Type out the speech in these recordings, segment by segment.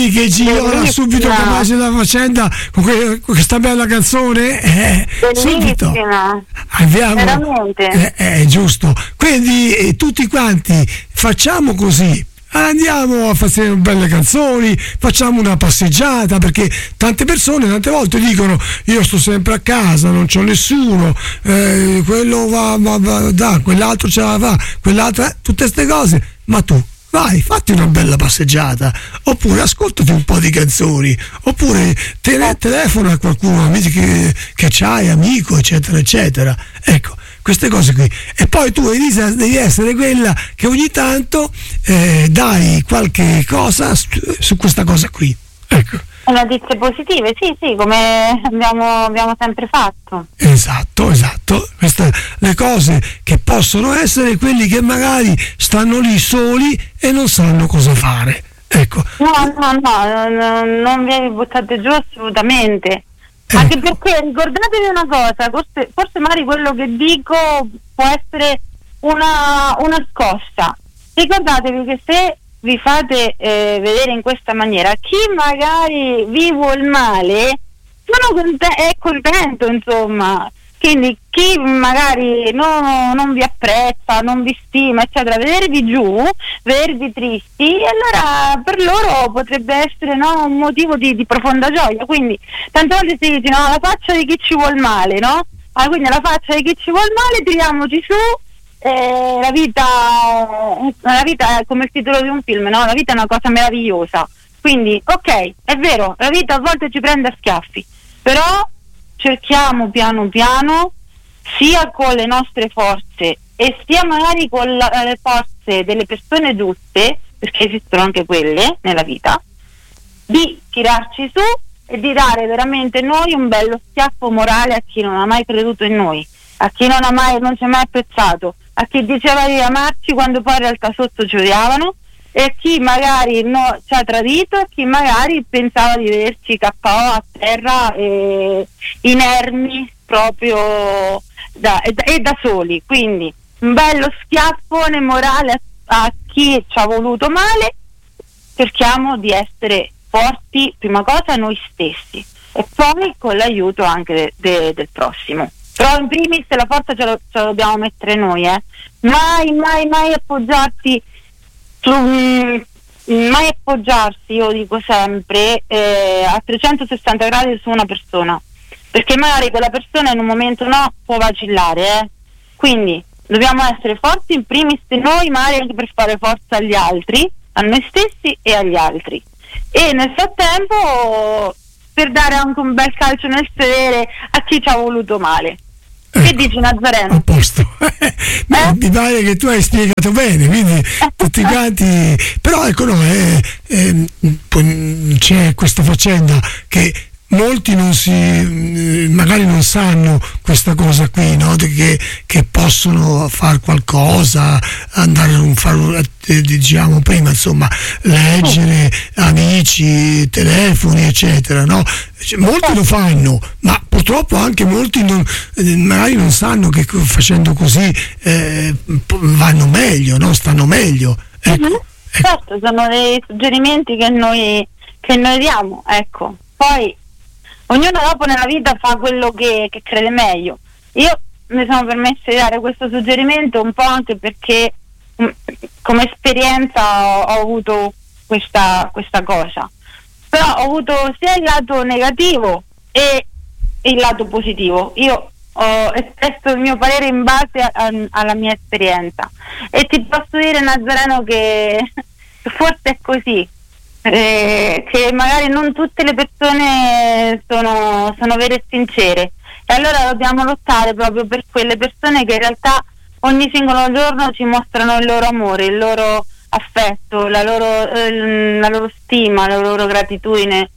Vedi che Gio era subito capace della faccenda con questa bella canzone, subito abbiamo, veramente è giusto. Quindi tutti quanti facciamo così, andiamo a fare belle canzoni, facciamo una passeggiata, perché tante persone tante volte dicono io sto sempre a casa, non c'ho nessuno, quello va, quell'altro ce la fa, quell'altra, tutte queste cose, ma tu vai, fatti una bella passeggiata, oppure ascoltati un po' di canzoni, oppure telefona a qualcuno, amici che c'hai, amico, eccetera, eccetera. Ecco, queste cose qui. E poi tu, Elisa, devi essere quella che ogni tanto dai qualche cosa su questa cosa qui. Ecco. Notizie positive, sì, come abbiamo sempre fatto. Esatto. Queste le cose che possono essere quelli che magari stanno lì soli e non sanno cosa fare. Ecco. No, non vi buttate giù assolutamente. Anche perché ricordatevi una cosa, forse magari quello che dico può essere una scossa. Ricordatevi che se vi fate vedere in questa maniera, chi magari vi vuol male è contento, insomma. Quindi chi magari non vi apprezza, non vi stima, eccetera, vedervi giù, vedervi tristi, e allora per loro potrebbe essere un motivo di profonda gioia. Quindi tante volte si dice la faccia di chi ci vuol male, no? Quindi la faccia di chi ci vuol male, tiriamoci su. La vita è come il titolo di un film, no? La vita è una cosa meravigliosa. Quindi, ok, è vero, la vita a volte ci prende a schiaffi, però cerchiamo piano piano, sia con le nostre forze e sia magari con le forze delle persone giuste, perché esistono anche quelle nella vita, di tirarci su e di dare veramente noi un bello schiaffo morale a chi non ha mai creduto in noi, a chi non ci ha mai apprezzato, a chi diceva di amarci quando poi in realtà sotto ci odiavano, e a chi magari ci ha tradito, e chi magari pensava di vederci KO a terra, inermi proprio da soli. Quindi un bello schiaffone morale a chi ci ha voluto male. Cerchiamo di essere forti, prima cosa noi stessi, e poi con l'aiuto anche del prossimo. Però in primis la forza ce la dobbiamo mettere noi, mai appoggiarsi mai appoggiarsi, io dico sempre, a 360 gradi su una persona, perché magari quella persona in un momento può vacillare, quindi dobbiamo essere forti in primis noi, magari anche per fare forza agli altri, a noi stessi e agli altri, e nel frattempo per dare anche un bel calcio nel sedere a chi ci ha voluto male. Che dici, Nazareno? A posto. Mi pare che tu hai spiegato bene, quindi tutti quanti, però ecco, c'è questa faccenda che molti magari non sanno questa cosa qui, no? Che possono fare qualcosa, diciamo prima, insomma, leggere amici, telefoni, eccetera, no? Molti lo fanno, ma purtroppo anche molti magari non sanno che facendo così vanno meglio, no? Stanno meglio. Ecco. Certo, sono dei suggerimenti che noi diamo, ecco. Poi ognuno dopo nella vita fa quello che crede meglio. Io mi sono permessa di dare questo suggerimento un po' anche perché come esperienza ho avuto questa cosa, però ho avuto sia il lato negativo e il lato positivo. Io ho espresso il mio parere in base alla mia esperienza, e ti posso dire, Nazareno, che forse è così, che magari non tutte le persone sono vere e sincere, e allora dobbiamo lottare proprio per quelle persone che in realtà ogni singolo giorno ci mostrano il loro amore, il loro affetto, la loro stima, la loro gratitudine,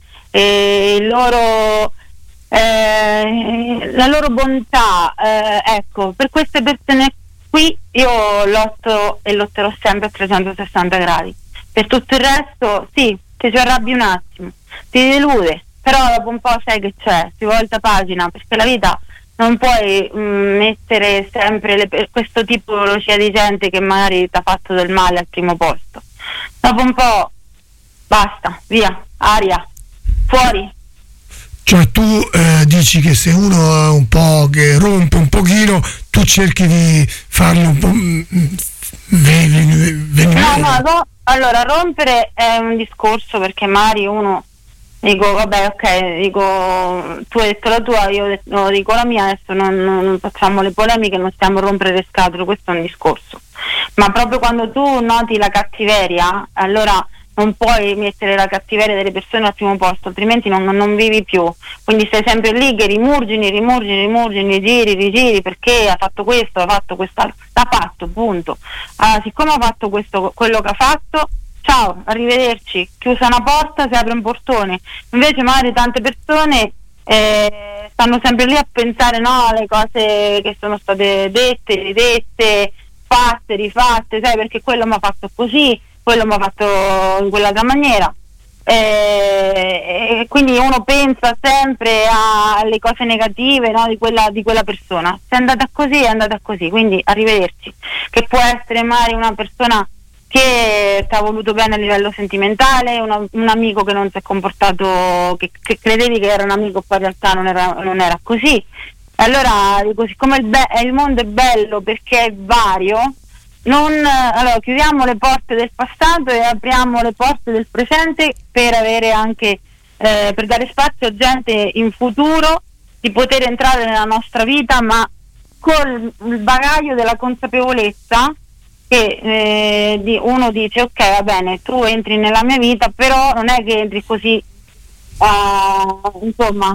la loro bontà, ecco, per queste persone qui io lotto e lotterò sempre a 360 gradi. Per tutto il resto sì, ti arrabbi un attimo, ti delude, però dopo un po' sai che c'è, si volta pagina, perché la vita non puoi mettere sempre questo tipologia di gente che magari ti ha fatto del male al primo posto. Dopo un po' basta, via, aria, fuori. Cioè tu dici che se uno è un po' che rompe un pochino, tu cerchi di farlo un po' No, allora rompere è un discorso, perché magari uno dico vabbè, ok, dico tu hai detto la tua, io dico la mia, adesso non facciamo le polemiche, non stiamo a rompere le scatole, questo è un discorso. Ma proprio quando tu noti la cattiveria, allora non puoi mettere la cattiveria delle persone al primo posto, altrimenti non vivi più. Quindi stai sempre lì che rimurgini, rigiri, perché ha fatto questo, ha fatto quest'altro, l'ha fatto, punto. Allora, siccome ha fatto questo, quello che ha fatto, ciao, arrivederci, chiusa una porta, si apre un portone. Invece magari tante persone stanno sempre lì a pensare, no, alle cose che sono state dette, ridette, fatte, rifatte, sai, perché quello mi ha fatto così, quello mi ha fatto in quell'altra maniera, e quindi uno pensa sempre alle cose negative, no, di quella persona. Se è andata così, è andata così, quindi arrivederci. Che può essere magari una persona che ti ha voluto bene a livello sentimentale, un amico che non si è comportato, che credevi che era un amico, poi in realtà non era così. Allora dico, siccome il mondo è bello perché è vario, allora chiudiamo le porte del passato e apriamo le porte del presente, per avere anche per dare spazio a gente in futuro di poter entrare nella nostra vita, ma col bagaglio della consapevolezza che uno dice ok, va bene, tu entri nella mia vita, però non è che entri così insomma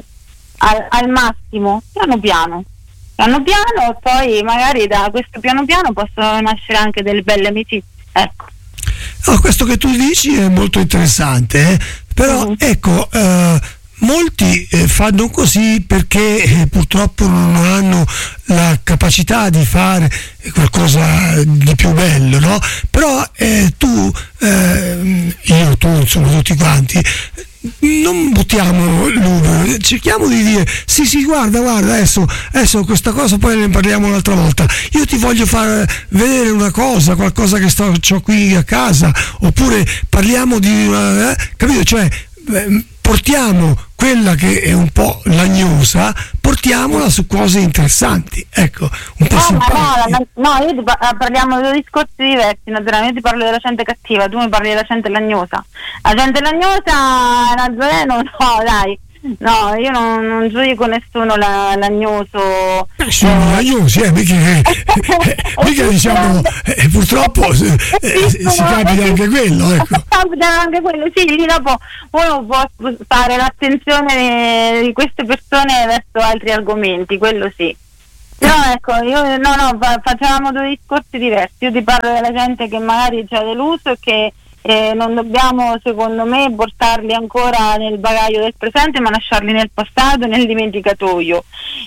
al massimo, piano piano, e poi magari da questo piano piano possono nascere anche delle belle amicizie, ecco. No, questo che tu dici è molto interessante, però ecco, molti fanno così perché purtroppo non hanno la capacità di fare qualcosa di più bello, no? Però tu, insomma tutti quanti, non buttiamo l'uno, cerchiamo di dire sì guarda adesso questa cosa poi ne parliamo un'altra volta, io ti voglio far vedere una cosa, qualcosa che c'ho qui a casa, oppure parliamo di una, capito? Cioè portiamo quella che è un po' lagnosa, portiamola su cose interessanti, ecco, un po' simpatiche. Io parliamo di due discorsi diversi, naturalmente. Io ti parlo della gente cattiva, tu mi parli della gente lagnosa. La gente lagnosa, Nazareno, no dai, no, io non giudico nessuno lagnoso. Sono lagnosi, mica diciamo, purtroppo si capita anche quello, ecco. Capita anche quello, sì, lì dopo uno può spostare l'attenzione di queste persone verso altri argomenti, quello sì. No, ecco, facevamo due discorsi diversi. Io ti parlo della gente che magari ci ha deluso e che non dobbiamo, secondo me, portarli ancora nel bagaglio del presente, ma lasciarli nel passato, nel dimenticatoio,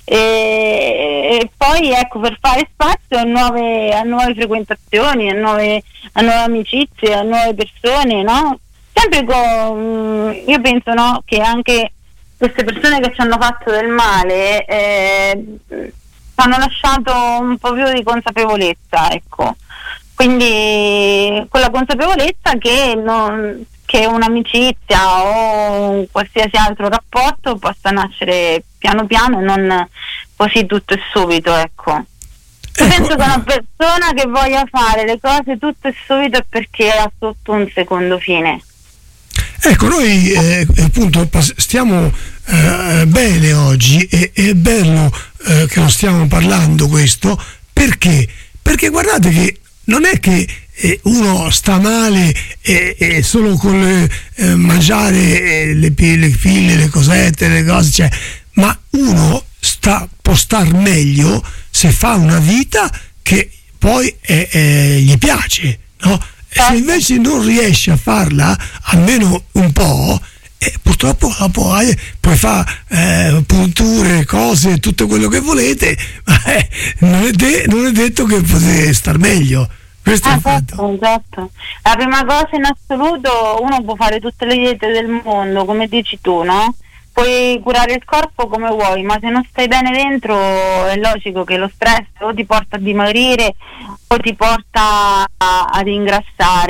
e poi ecco, per fare spazio a nuove frequentazioni, a nuove amicizie, a nuove persone, no? Sempre io penso, no, che anche queste persone che ci hanno fatto del male hanno lasciato un po' più di consapevolezza, ecco. Quindi con la consapevolezza che un'amicizia o un qualsiasi altro rapporto possa nascere piano piano e non così tutto e subito, ecco. Penso che una persona che voglia fare le cose tutto e subito è perché ha sotto un secondo fine. Ecco, noi appunto stiamo bene oggi, e è bello che lo stiamo parlando questo, perché guardate che non è che uno sta male e solo con mangiare le pille, le cosette, le cose, cioè, ma uno può star meglio se fa una vita che poi gli piace, no? Se invece non riesci a farla, almeno un po', purtroppo puoi fare punture, cose, tutto quello che volete, ma non è detto che potete star meglio. Questo è il fatto. Esatto. La prima cosa in assoluto, uno può fare tutte le diete del mondo, come dici tu, no? Puoi curare il corpo come vuoi, ma se non stai bene dentro è logico che lo stress o ti porta a dimagrire o ti porta ad ingrassare.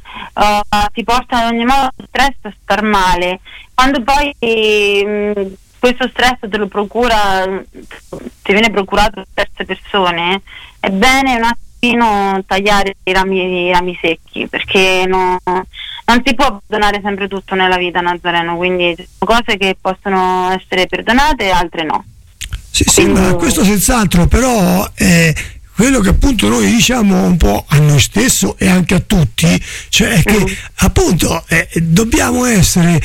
ti portano in ogni modo stress a star male. Quando poi questo stress te lo procura, ti viene procurato da terze persone, è bene un attimino tagliare i rami secchi, perché non si può perdonare sempre tutto nella vita, Nazareno, quindi ci sono cose che possono essere perdonate e altre no. Sì, ma questo senz'altro, però quello che appunto noi diciamo un po' a noi stesso e anche a tutti, cioè è che appunto dobbiamo essere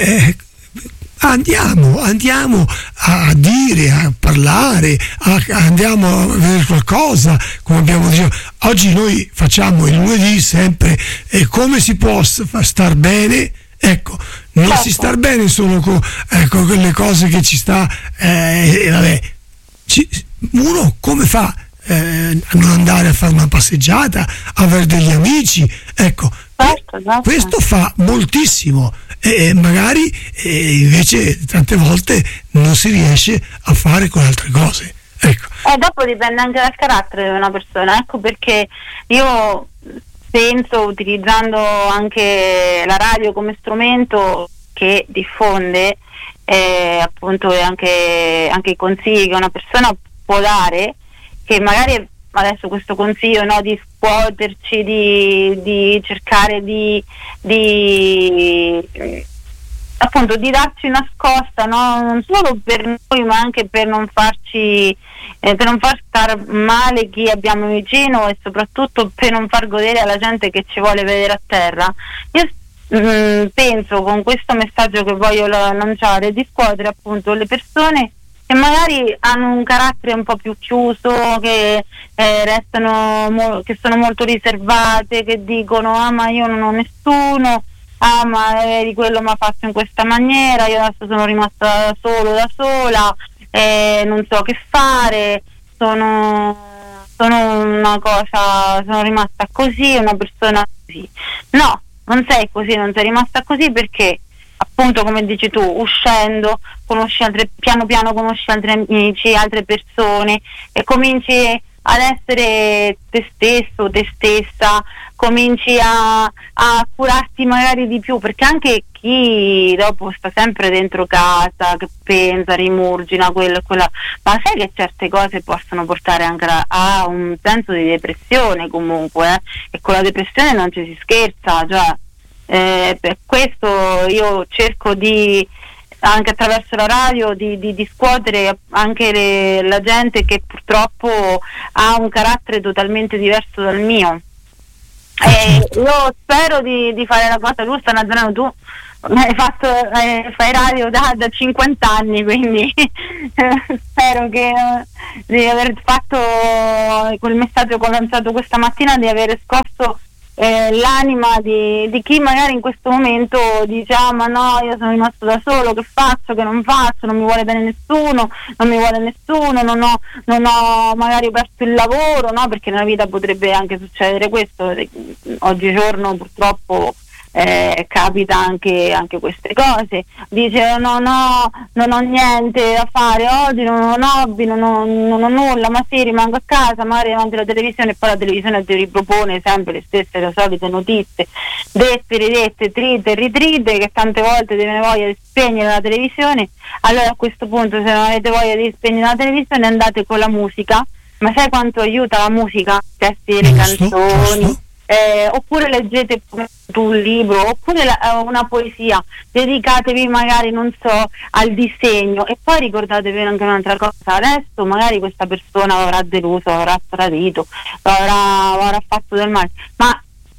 andiamo a dire, a parlare, andiamo a vedere qualcosa, come abbiamo detto. Oggi noi facciamo il lunedì sempre, come si può star bene. Ecco, non si star bene solo con quelle cose che ci sta, vabbè, uno come fa a non andare a fare una passeggiata, avere degli amici, ecco, questo fa moltissimo, e magari invece tante volte non si riesce a fare con altre cose, ecco. Dopo dipende anche dal carattere di una persona, ecco perché io penso, utilizzando anche la radio come strumento che diffonde appunto anche i consigli che una persona può dare, che magari adesso questo consiglio, no, di scuoterci, di cercare di appunto di darci una scossa, no? Non solo per noi ma anche per non farci per non far star male chi abbiamo vicino, e soprattutto per non far godere alla gente che ci vuole vedere a terra. Io penso, con questo messaggio che voglio lanciare, di scuotere appunto le persone che magari hanno un carattere un po' più chiuso, che che sono molto riservate, che dicono ma io non ho nessuno, ma di quello mi ha fatto in questa maniera, io adesso sono rimasta da sola, non so che fare, sono rimasta così, una persona così. No, non sei così, non sei rimasta così, perché appunto, come dici tu, uscendo piano piano conosci altri amici, altre persone, e cominci ad essere te stesso, te stessa, cominci a curarti magari di più, perché anche chi dopo sta sempre dentro casa, che pensa, rimurgina quella, ma sai che certe cose possono portare anche a un senso di depressione comunque, e con la depressione non ci si scherza, cioè per questo io cerco di, anche attraverso la radio, di scuotere anche la gente che purtroppo ha un carattere totalmente diverso dal mio. Io spero di fare la cosa giusta. Nazareno, tu fai radio da 50 anni, quindi spero di aver fatto quel messaggio che ho lanciato questa mattina, di aver scosso l'anima di chi magari in questo momento dice ma no, io sono rimasto da solo, che faccio, che non faccio, non mi vuole bene nessuno, non ho magari perso il lavoro, no, perché nella vita potrebbe anche succedere questo, oggigiorno purtroppo capita anche queste cose. Dice non ho niente da fare oggi, non ho un hobby, non ho nulla, ma sì, rimango a casa, magari davanti alla televisione, e poi la televisione ti ripropone sempre le stesse, le solite notizie dette, ridette, trite, ritrite, che tante volte ti viene voglia di spegnere la televisione. Allora a questo punto, se non avete voglia di spegnere la televisione, andate con la musica. Ma sai quanto aiuta la musica? Testi delle canzoni, oppure leggete un libro, oppure una poesia, dedicatevi magari, non so, al disegno, e poi ricordatevi anche un'altra cosa: adesso magari questa persona avrà deluso, avrà tradito, avrà fatto del male, ma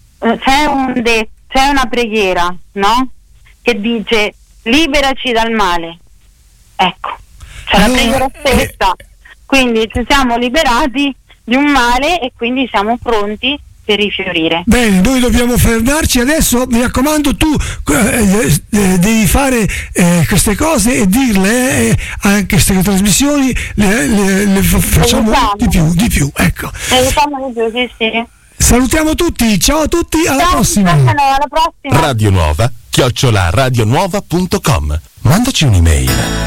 c'è una preghiera, no? Che dice liberaci dal male, ecco, c'è la preghiera stessa, quindi ci siamo liberati di un male e quindi siamo pronti per rifiorire. Bene, noi dobbiamo fermarci adesso, mi raccomando, tu devi fare queste cose e dirle anche queste trasmissioni le facciamo di più, ecco. Sì. Salutiamo tutti, ciao a tutti, alla prossima. Alla prossima. Radio Nuova @radionuova.com. Mandaci un'email.